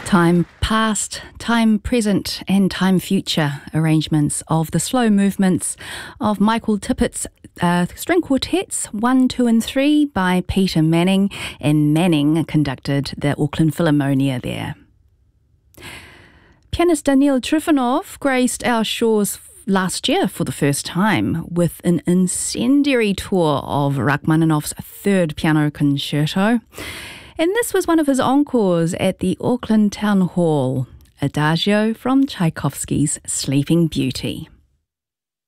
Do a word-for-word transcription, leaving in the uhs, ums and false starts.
Time past, time present and time future arrangements of the slow movements of Michael Tippett's uh, string quartets one, two and three by Peter Manning, and Manning conducted the Auckland Philharmonia there. Pianist Daniil Trifonov graced our shores last year for the first time with an incendiary tour of Rachmaninoff's third piano concerto. And this was one of his encores at the Auckland Town Hall, Adagio from Tchaikovsky's Sleeping Beauty.